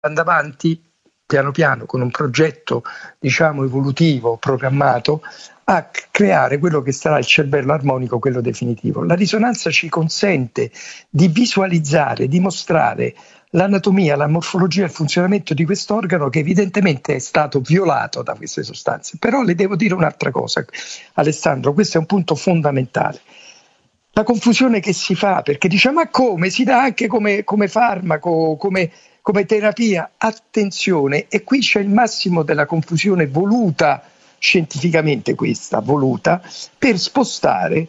avanti piano piano con un progetto, diciamo, evolutivo, programmato, a creare quello che sarà il cervello armonico, quello definitivo. La risonanza ci consente di visualizzare, di mostrare l'anatomia, la morfologia e il funzionamento di quest'organo che evidentemente è stato violato da queste sostanze. Però le devo dire un'altra cosa, Alessandro, questo è un punto fondamentale. La confusione che si fa, perché diciamo ma come? Si dà anche come farmaco, come terapia. Attenzione, e qui c'è il massimo della confusione voluta, scientificamente questa, voluta, per spostare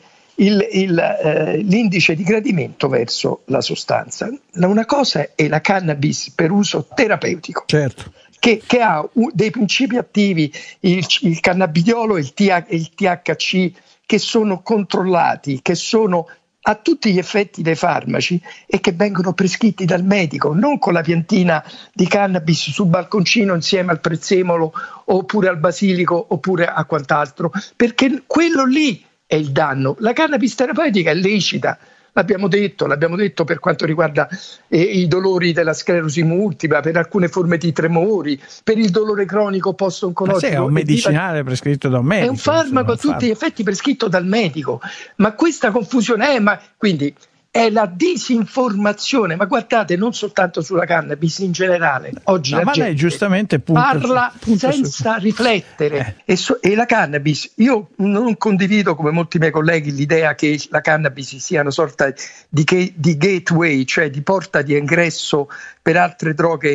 l'indice di gradimento verso la sostanza. Una cosa è la cannabis per uso terapeutico. Certo. Che ha dei principi attivi, il cannabidiolo e il THC, che sono controllati, che sono a tutti gli effetti dei farmaci e che vengono prescritti dal medico, non con la piantina di cannabis sul balconcino insieme al prezzemolo oppure al basilico oppure a quant'altro, perché quello lì è il danno. La cannabis terapeutica è lecita. L'abbiamo detto per quanto riguarda i dolori della sclerosi multipla, per alcune forme di tremori, per il dolore cronico post-oncologico. Sì, è un medicinale prescritto da un medico. È un farmaco a tutti gli effetti prescritto dal medico. Ma questa confusione quindi è la disinformazione, ma guardate, non soltanto sulla cannabis, in generale. Oggi la gente lei giustamente parla senza riflettere. E la cannabis, io non condivido, come molti miei colleghi, l'idea che la cannabis sia una sorta di gateway, cioè di porta di ingresso per altre droghe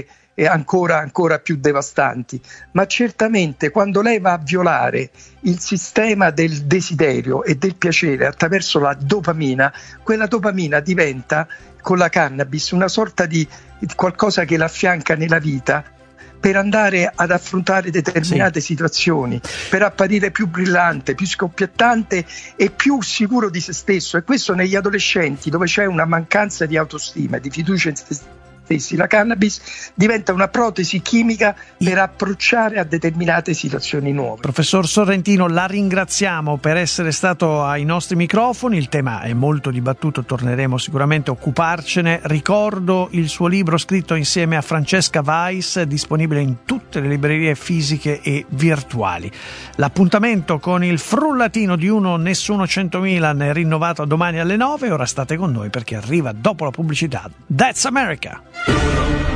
ancora più devastanti, ma certamente quando lei va a violare il sistema del desiderio e del piacere attraverso la dopamina, quella dopamina diventa con la cannabis una sorta di qualcosa che la affianca nella vita per andare ad affrontare determinate situazioni, per apparire più brillante, più scoppiettante e più sicuro di se stesso. E questo negli adolescenti, dove c'è una mancanza di autostima, di fiducia in se stessi, la cannabis diventa una protesi chimica per approcciare a determinate situazioni nuove. Professor Sorrentino, la ringraziamo per essere stato ai nostri microfoni. Il tema è molto dibattuto, torneremo sicuramente a occuparcene. Ricordo il suo libro scritto insieme a Francesca Weiss, disponibile in tutte le librerie fisiche e virtuali. L'appuntamento con il frullatino di Uno Nessuno 100.000 è rinnovato domani alle 9. Ora state con noi perché arriva dopo la pubblicità That's America.